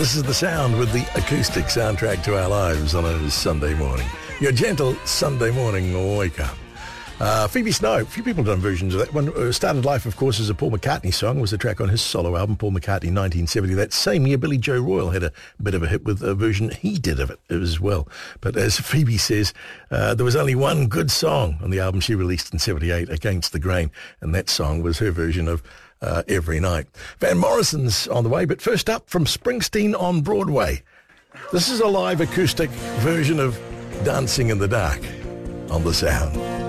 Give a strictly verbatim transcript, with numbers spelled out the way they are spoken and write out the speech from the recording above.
This is The Sound with the acoustic soundtrack to our lives on a Sunday morning. Your gentle Sunday morning wake up. Uh, Phoebe Snow, a few people have done versions of that one. Uh, started life, of course, as a Paul McCartney song, was a track on his solo album, Paul McCartney, nineteen seventy. That same year, Billy Joe Royal had a bit of a hit with a version he did of it as well. But as Phoebe says, uh, there was only one good song on the album she released in seventy-eight, Against the Grain, and that song was her version of uh, Every Night. Van Morrison's on the way, but first up, from Springsteen on Broadway. This is a live acoustic version of Dancing in the Dark on The Sound.